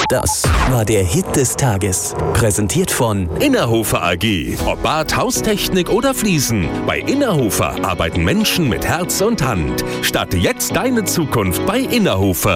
Das war der Hit des Tages. Präsentiert von Innerhofer AG. Ob Bad, Haustechnik oder Fliesen. Bei Innerhofer arbeiten Menschen mit Herz und Hand. Starte jetzt deine Zukunft bei Innerhofer.